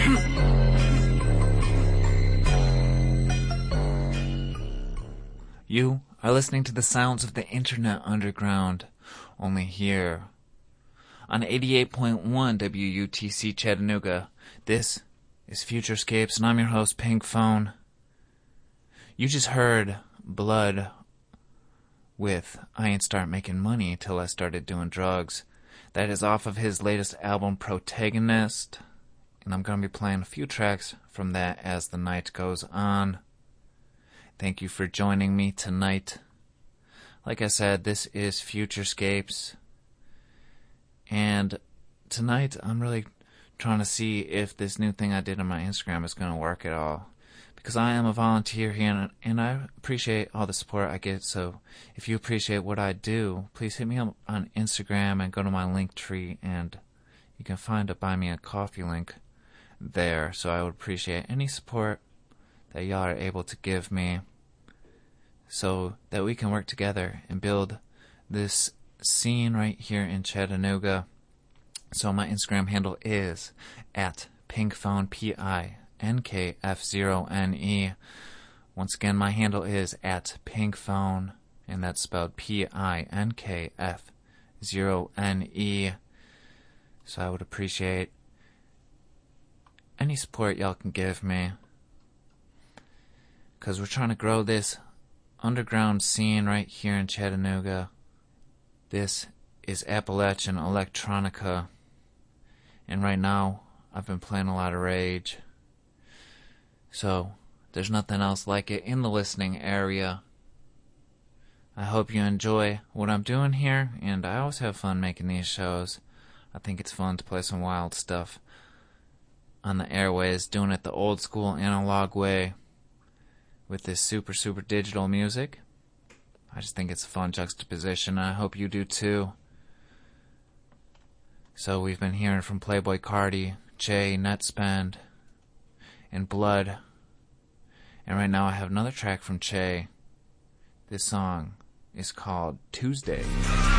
You are listening to the sounds of the Internet Underground, only here on 88.1 WUTC Chattanooga. This is Futurescapes, and I'm your host, Pink Phone. You just heard Blood with I Ain't Start Making Money Till I Started Doing Drugs. That is off of his latest album, Protagonist, and I'm going to be playing a few tracks from that as the night goes on. Thank you for joining me tonight. Like I said, this is Futurescapes. And tonight I'm really trying to see if this new thing I did on my Instagram is going to work at all. Because I am a volunteer here and I appreciate all the support I get. So if you appreciate what I do, please hit me up on Instagram and go to my Linktree, and you can find a Buy Me a Coffee link there. So I would appreciate any support that y'all are able to give me, so that we can work together and build this scene right here in Chattanooga. So my Instagram handle is at pinkphone, PINKF0NE. Once again, my handle is at pinkphone, and that's spelled PINKF0NE. So I would appreciate any support y'all can give me, because we're trying to grow this underground scene right here in Chattanooga. This is Appalachian Electronica, and right now I've been playing a lot of Rage, so there's nothing else like it in the listening area. I hope you enjoy what I'm doing here, and I always have fun making these shows. I think it's fun to play some wild stuff on the airways, doing it the old school analog way with this super digital music. I just think it's a fun juxtaposition. I hope you do too. So we've been hearing from Playboy Cardi, Jay, Netspend, and Blood. And right now I have another track from Che. This song is called Tuesday.